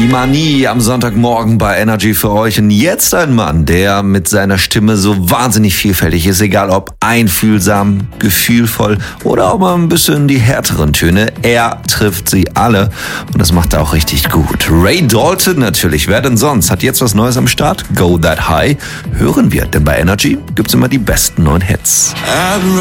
Imani am Sonntagmorgen bei Energy für euch. Und jetzt ein Mann, der mit seiner Stimme so wahnsinnig vielfältig ist. Egal ob einfühlsam, gefühlvoll oder auch mal ein bisschen die härteren Töne. Er trifft sie alle und das macht er auch richtig gut. Ray Dalton natürlich. Wer denn sonst? Hat jetzt was Neues am Start? Go That High. Hören wir, denn bei Energy gibt's immer die besten neuen Hits.